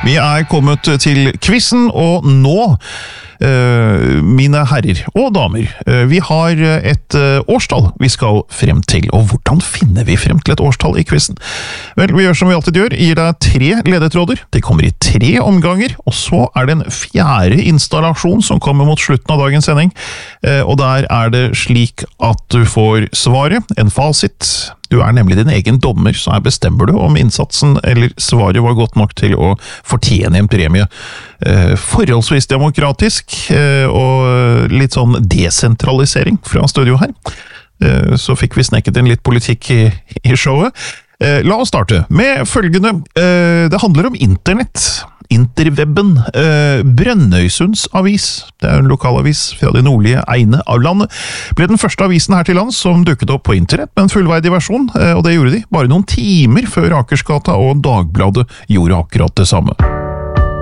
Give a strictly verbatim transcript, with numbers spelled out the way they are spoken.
Vi er kommet til quizen, og nå, mine herrer og damer, vi har et årstall vi skal frem til. Og hvordan finner vi frem til et årstall i quizen? Vel, vi gjør som vi alltid gjør, gir deg tre ledetråder. Det kommer i tre omganger, og så er det en fjerde installasjon som kommer mot slutten av dagens sending. Og der er det slik at du får svaret, en fasit. Du er nemlig din egen dommer, så her bestemmer du om innsatsen eller svaret var godt nok til å fortjene en premie. Eh, forholdsvis demokratisk, eh, og litt sånn desentralisering fra studio her. Eh, så fikk vi snekket inn litt politikk i, i showet. Eh, la oss starte med følgende. Eh, det handler om internett. Interwebben, eh, Brønnøysunds avis, det er en lokalavis fra de nordlige egne av landet, ble den første avisen her til lands som dukket opp på internett med en fullverdig versjon, eh, og det gjorde de bare noen timer før Akersgata og Dagbladet gjorde akkurat det samme.